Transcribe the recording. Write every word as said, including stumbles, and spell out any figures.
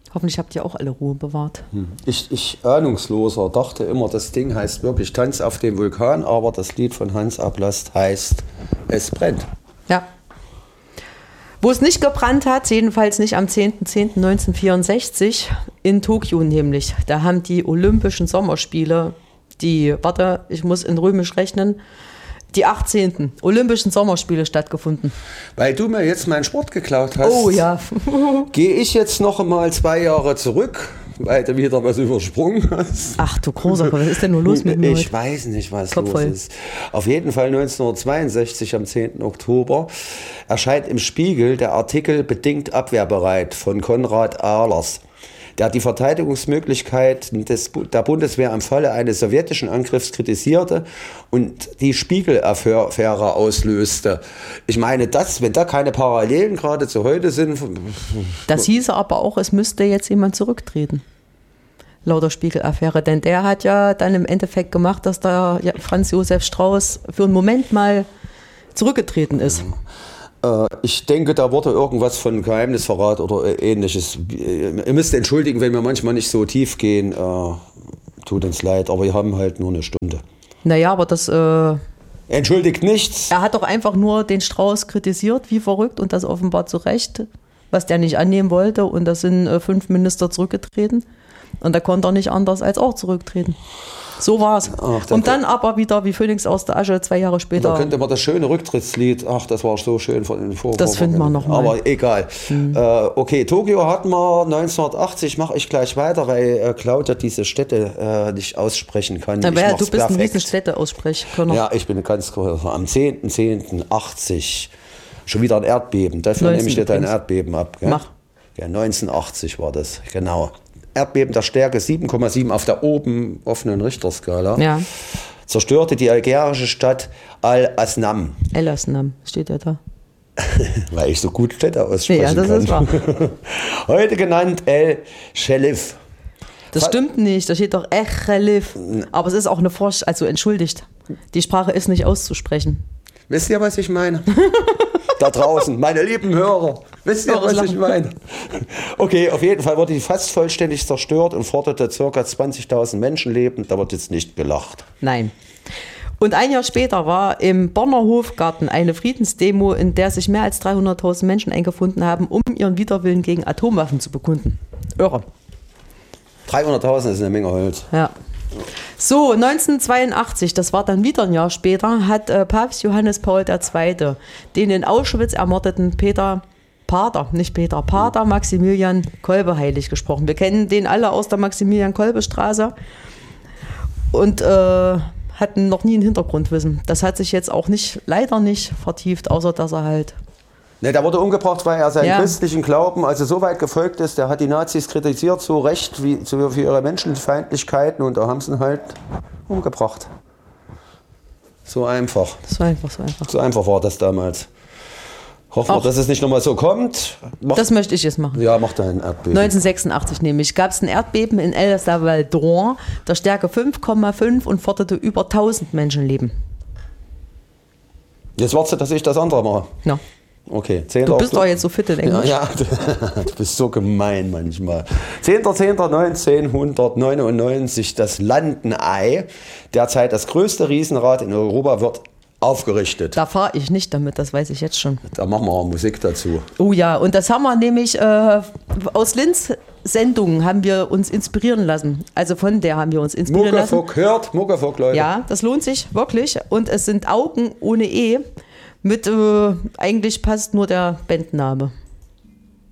Hoffentlich habt ihr auch alle Ruhe bewahrt. Ich, ich ahnungsloser dachte immer, das Ding heißt wirklich Tanz auf dem Vulkan, aber das Lied von Hans Ablast heißt Es brennt. Ja. Wo es nicht gebrannt hat, jedenfalls nicht am zehnten zehnten neunzehnhundertvierundsechzig, in Tokio nämlich. Da haben die Olympischen Sommerspiele, die, warte, ich muss in römisch rechnen, die achtzehnten Olympischen Sommerspiele stattgefunden. Weil du mir jetzt meinen Sport geklaut hast, Oh ja. gehe ich jetzt noch mal zwei Jahre zurück, weil du wieder was übersprungen hast. Ach du großer, was ist denn nur los mit mir Ich heute? weiß nicht, was Kopf los voll. ist. Auf jeden Fall neunzehnhundertzweiundsechzig am zehnten Oktober erscheint im Spiegel der Artikel Bedingt abwehrbereit von Konrad Ahlers, der die Verteidigungsmöglichkeiten des, der Bundeswehr im Falle eines sowjetischen Angriffs kritisierte und die Spiegel-Affäre auslöste. Ich meine, das, wenn da keine Parallelen gerade zu heute sind. Das hieße aber auch, es müsste jetzt jemand zurücktreten. Lauter Spiegel-Affäre, denn der hat ja dann im Endeffekt gemacht, dass da Franz Josef Strauß für einen Moment mal zurückgetreten ist. Ich denke, da wurde irgendwas von Geheimnisverrat oder ähnliches. Ihr müsst entschuldigen, wenn wir manchmal nicht so tief gehen. Tut uns leid, aber wir haben halt nur eine Stunde. Naja, aber das... Äh, Entschuldigt nichts. er hat doch einfach nur den Strauß kritisiert, wie verrückt, und das offenbar zu Recht, was der nicht annehmen wollte. Und da sind äh, fünf Minister zurückgetreten. Und da konnte er nicht anders als auch zurücktreten. So war es. Und dann aber wieder wie Phönix aus der Asche, zwei Jahre später. Da könnte man das schöne Rücktrittslied, ach, das war so schön von den Vor. Das finden wir noch mal. Aber egal. Mhm. Äh, okay, Tokio hatten wir neunzehnhundertachtzig, mache ich gleich weiter, weil äh, Claudia diese Städte äh, nicht aussprechen kann. Na, wer, du bist perfekt. ein riesen Städteaussprechkönner. Ja, ich bin ganz groß. Am zehnten zehnten achtzig schon wieder ein Erdbeben. Dafür nehme ich dir dein Erdbeben ab. Gell? Mach. Ja, neunzehnhundertachtzig war das, genau. Erdbeben der Stärke sieben Komma sieben auf der oben offenen Richterskala. Ja. Zerstörte die algerische Stadt Al-Asnam. El-Asnam steht ja da. Weil ich so gut Städte aussprechen Ja, das kann. ist wahr. Heute genannt El-Shelif. Das stimmt nicht, da steht doch Echelif. Aber es ist auch eine Forsch, also entschuldigt. Die Sprache ist nicht auszusprechen. Wisst ihr, was ich meine? Da draußen, meine lieben Hörer. Wisst ihr, was ich meine? Okay, auf jeden Fall wurde die fast vollständig zerstört und forderte ca. zwanzigtausend Menschenleben. Da wird jetzt nicht gelacht. Nein. Und ein Jahr später war im Bonner Hofgarten eine Friedensdemo, in der sich mehr als dreihunderttausend Menschen eingefunden haben, um ihren Widerwillen gegen Atomwaffen zu bekunden. Irre. dreihunderttausend ist eine Menge Holz. Ja. So, neunzehnhundertzweiundachtzig, das war dann wieder ein Jahr später, hat äh, Papst Johannes Paul der Zweite den in Auschwitz ermordeten Peter, Pater, nicht Peter, Pater Maximilian Kolbe heilig gesprochen. Wir kennen den alle aus der Maximilian-Kolbe-Straße und äh, hatten noch nie ein Hintergrundwissen. Das hat sich jetzt auch nicht, leider nicht vertieft, außer dass er halt... Ne, der wurde umgebracht, weil er seinen Ja. christlichen Glauben also so weit gefolgt ist. Der hat die Nazis kritisiert, so recht wie für ihre Menschenfeindlichkeiten, und da haben sie ihn halt umgebracht. So einfach. Das war einfach so einfach. So einfach war das damals. Hoffen wir, Ach. dass es nicht nochmal so kommt. Mach, Das möchte ich jetzt machen. ja, mach dein Erdbeben. neunzehnhundertsechsundachtzig nämlich gab es ein Erdbeben in El Salvador der Stärke fünf Komma fünf und forderte über tausend Menschenleben. Jetzt wartest du, dass ich das andere mache. Ja. Okay, zehn Du bist doch jetzt so fit in Ja, Englisch. ja, du bist so gemein manchmal. zehnter zehnter neunzehnhundertneunundneunzig, das Landenei, derzeit das größte Riesenrad in Europa, wird aufgerichtet. Da fahre ich nicht damit, das weiß ich jetzt schon. Da machen wir auch Musik dazu. Oh ja, und das haben wir nämlich äh, aus Linz Sendungen haben wir uns inspirieren lassen. Also von der haben wir uns inspirieren lassen. Muckefuck hört, Muckefuck, Leute. Ja, das lohnt sich wirklich. Und es sind Augen ohne E. Mit, äh, eigentlich passt nur der Bandname.